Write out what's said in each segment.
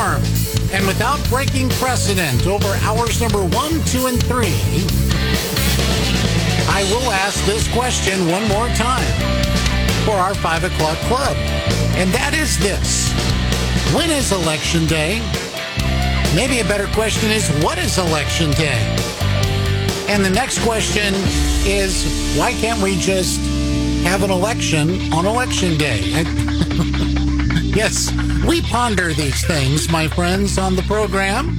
form and without breaking precedent over hours number 1, 2, and 3, I will ask this question one more time for our 5 o'clock club. And that is this. When is Election Day? Maybe a better question is, what is Election Day? And the next question is, why can't we just have an election on Election Day? Yes, we ponder these things, my friends, on the program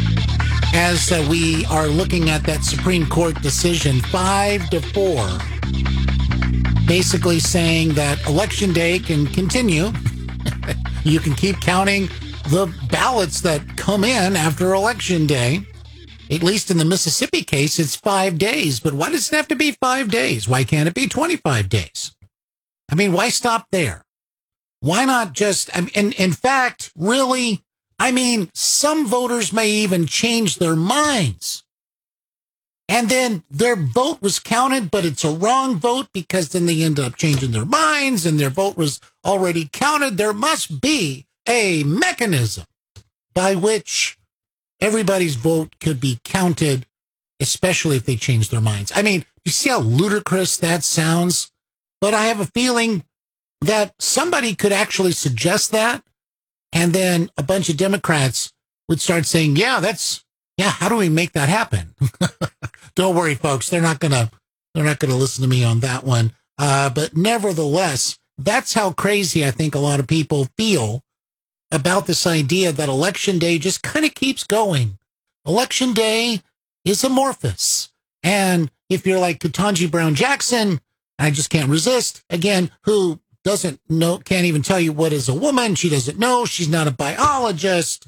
as we are looking at that Supreme Court decision 5-4, basically saying that Election Day can continue. You can keep counting the ballots that come in after Election Day. At least in the Mississippi case, it's 5 days. But why does it have to be 5 days? Why can't it be 25 days? I mean, why stop there? Why not just, in fact, really, some voters may even change their minds. And then their vote was counted, but it's a wrong vote because then they end up changing their minds and their vote was already counted. There must be a mechanism by which everybody's vote could be counted, especially if they change their minds. I mean, you see how ludicrous that sounds? But I have a feeling that somebody could actually suggest that, and then a bunch of Democrats would start saying, how do we make that happen? Don't worry, folks. They're not gonna listen to me on that one. But nevertheless, that's how crazy I think a lot of people feel about this idea that Election Day just kind of keeps going. Election Day is amorphous. And if you're like Ketanji Brown Jackson, I just can't resist, again, who doesn't know, can't even tell you what is a woman. She doesn't know. She's not a biologist.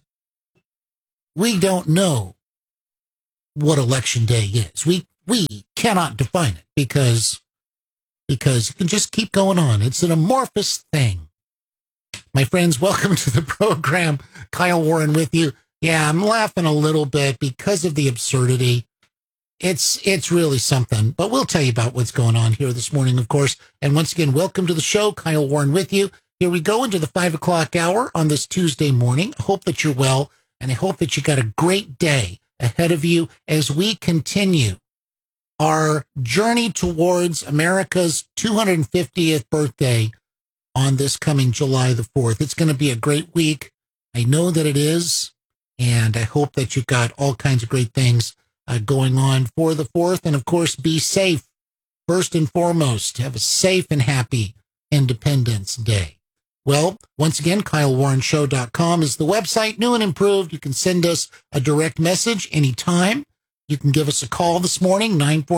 We don't know what Election Day is. We cannot define it because it can just keep going on. It's an amorphous thing. My friends, welcome to the program. Kyle Warren with you. Yeah, I'm laughing a little bit because of the absurdity. It's really something, but we'll tell you about what's going on here this morning, of course. And once again, welcome to the show. Kyle Warren with you. Here we go into the 5 o'clock hour on this Tuesday morning. I hope that you're well, and I hope that you got a great day ahead of you as we continue our journey towards America's 250th birthday on this coming July the 4th. It's going to be a great week. I know that it is, and I hope that you've got all kinds of great things going on for the 4th. And of course, be safe. First and foremost, have a safe and happy Independence Day. Well, once again, KyleWarrenShow.com is the website, new and improved. You can send us a direct message anytime. You can give us a call this morning,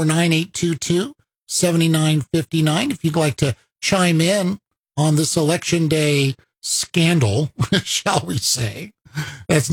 949-822-7959. If you'd like to chime in on this Election Day scandal, shall we say. That's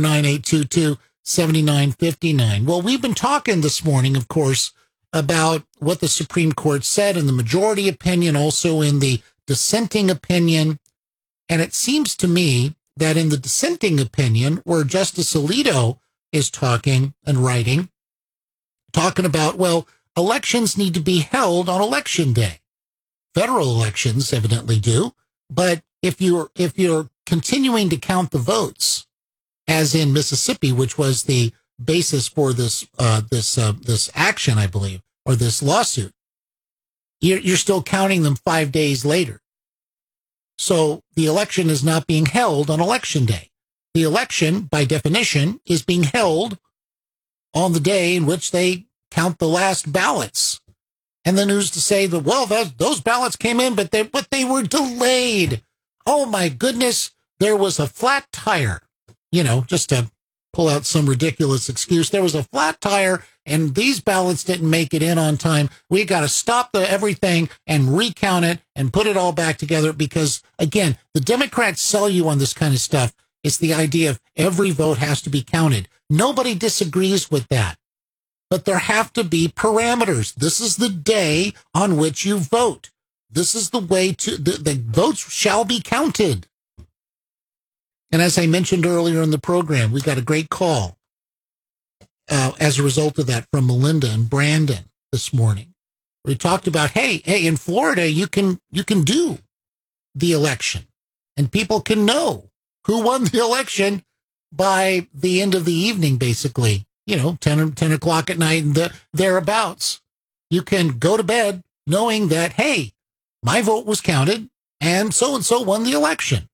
949-822-7959. Well, we've been talking this morning, of course, about what the Supreme Court said in the majority opinion, also in the dissenting opinion. And it seems to me that in the dissenting opinion, where Justice Alito is talking and writing, talking about, well, elections need to be held on Election Day. Federal elections evidently do. But if you're continuing to count the votes, as in Mississippi, which was the basis for this action, I believe, or this lawsuit, you're still counting them 5 days later. So the election is not being held on Election Day. The election, by definition, is being held on the day in which they count the last ballots. And then who's to say that, well, those ballots came in, but they were delayed. Oh, my goodness, there was a flat tire. Just to pull out some ridiculous excuse, there was a flat tire and these ballots didn't make it in on time. We got to stop everything and recount it and put it all back together because, again, the Democrats sell you on this kind of stuff. It's the idea of every vote has to be counted. Nobody disagrees with that. But there have to be parameters. This is the day on which you vote. This is the way the votes shall be counted. And as I mentioned earlier in the program, we got a great call as a result of that from Melinda and Brandon this morning. We talked about, hey, in Florida, you can do the election and people can know who won the election by the end of the evening, basically, 10 o'clock at night and thereabouts. You can go to bed knowing that, hey, my vote was counted and so won the election.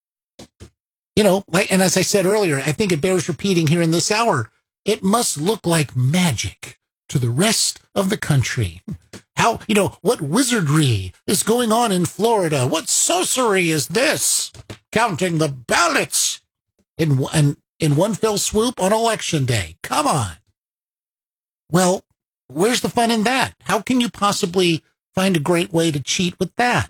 And as I said earlier, I think it bears repeating here in this hour, it must look like magic to the rest of the country. How, what wizardry is going on in Florida? What sorcery is this? Counting the ballots in one fell swoop on election day. Come on. Well, where's the fun in that? How can you possibly find a great way to cheat with that?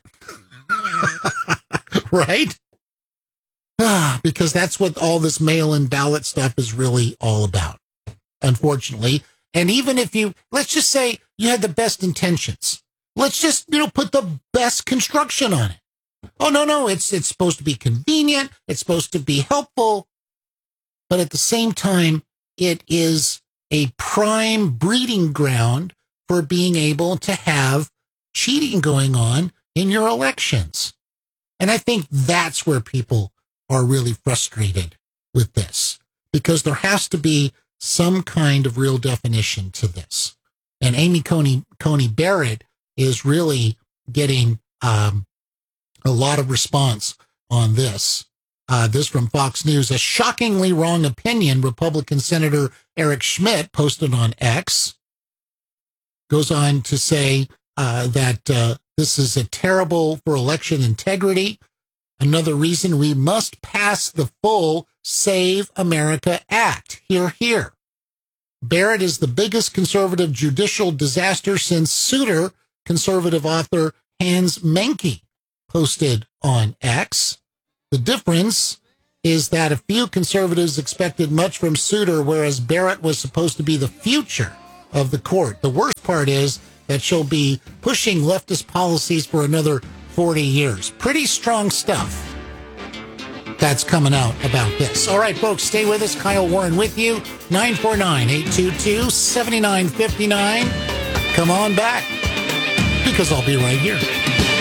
Right? Because that's what all this mail-in ballot stuff is really all about, unfortunately. And even if let's just say you had the best intentions. Let's just, put the best construction on it. Oh, no, it's supposed to be convenient. It's supposed to be helpful. But at the same time, it is a prime breeding ground for being able to have cheating going on in your elections. And I think that's where people are really frustrated with this, because there has to be some kind of real definition to this. And Amy Coney Barrett is really getting a lot of response on this. This from Fox News: a shockingly wrong opinion, Republican Senator Eric Schmidt posted on X. Goes on to say that this is terrible for election integrity. Another reason we must pass the full Save America Act. Hear, hear. Barrett is the biggest conservative judicial disaster since Souter, conservative author Hans Menke posted on X. The difference is that a few conservatives expected much from Souter, whereas Barrett was supposed to be the future of the court. The worst part is that she'll be pushing leftist policies for another 40 years. Pretty strong stuff that's coming out about this. All right, folks, stay with us. Kyle Warren with you. 949-822-7959. Come on back, because I'll be right here.